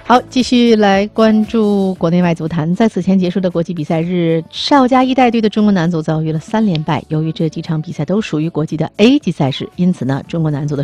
好，继续来关注国内外足坛。在此前结束的国际比赛日，邵家一带队的中国男足遭遇了3连败。由于这几场比赛都属于国际的 A 级赛事，因此呢，中国男足的